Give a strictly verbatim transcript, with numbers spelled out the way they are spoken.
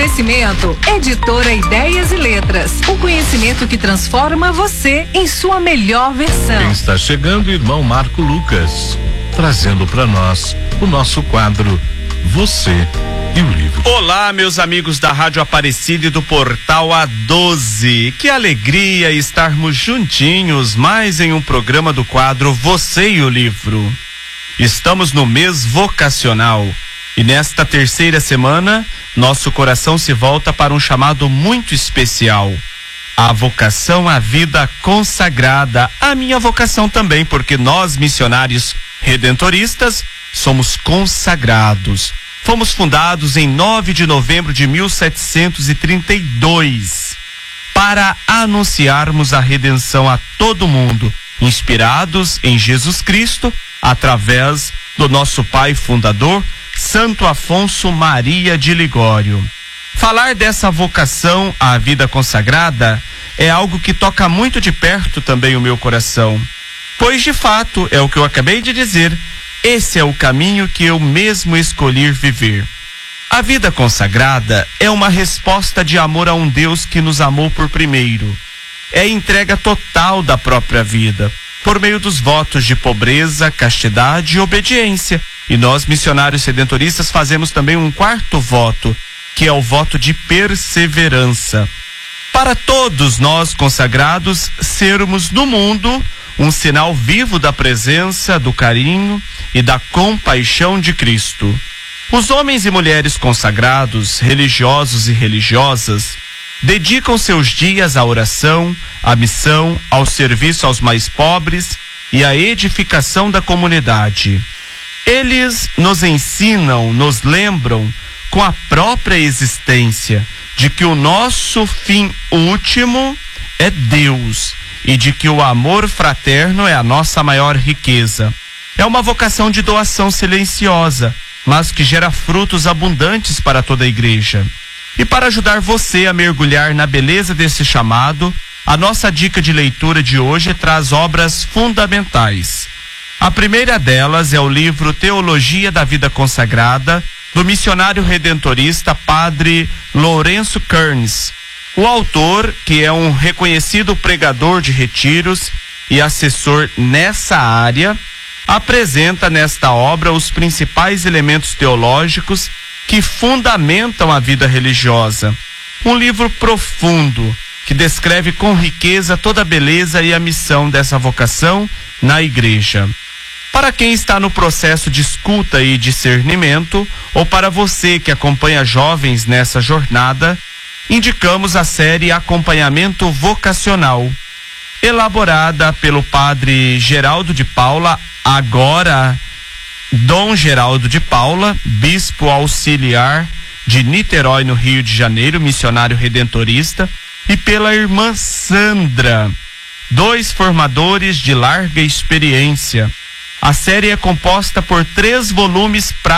Oferecimento, Editora Ideias e Letras. O conhecimento que transforma você em sua melhor versão. Está chegando o irmão Marco Lucas, trazendo para nós o nosso quadro Você e o Livro. Olá, meus amigos da Rádio Aparecida e do Portal A doze. Que alegria estarmos juntinhos mais em um programa do quadro Você e o Livro. Estamos no mês vocacional e nesta terceira semana nosso coração se volta para um chamado muito especial. A vocação à vida consagrada. A minha vocação também, porque nós, missionários redentoristas, somos consagrados. Fomos fundados em nove de novembro de mil setecentos e trinta e dois para anunciarmos a redenção a todo mundo, inspirados em Jesus Cristo, através do nosso pai fundador, Santo Afonso Maria de Ligório. Falar dessa vocação à vida consagrada é algo que toca muito de perto também o meu coração, pois de fato é o que eu acabei de dizer, esse é o caminho que eu mesmo escolhi viver. A vida consagrada é uma resposta de amor a um Deus que nos amou por primeiro. É a entrega total da própria vida, por meio dos votos de pobreza, castidade e obediência. E nós, missionários redentoristas, fazemos também um quarto voto, que é o voto de perseverança. Para todos nós consagrados, sermos no mundo um sinal vivo da presença, do carinho e da compaixão de Cristo. Os homens e mulheres consagrados, religiosos e religiosas, dedicam seus dias à oração, à missão, ao serviço aos mais pobres e à edificação da comunidade. Eles nos ensinam, nos lembram, com a própria existência, de que o nosso fim último é Deus e de que o amor fraterno é a nossa maior riqueza. É uma vocação de doação silenciosa, mas que gera frutos abundantes para toda a igreja. E para ajudar você a mergulhar na beleza desse chamado, a nossa dica de leitura de hoje traz obras fundamentais. A primeira delas é o livro Teologia da Vida Consagrada, do missionário redentorista Padre Lourenço Kearns. O autor, que é um reconhecido pregador de retiros e assessor nessa área, apresenta nesta obra os principais elementos teológicos que fundamentam a vida religiosa. Um livro profundo, que descreve com riqueza toda a beleza e a missão dessa vocação na igreja. Para quem está no processo de escuta e discernimento, ou para você que acompanha jovens nessa jornada, indicamos a série Acompanhamento Vocacional, elaborada pelo padre Geraldo de Paula, agora Dom Geraldo de Paula, bispo auxiliar de Niterói, no Rio de Janeiro, missionário redentorista, e pela irmã Sandra, dois formadores de larga experiência. A série é composta por três volumes práticos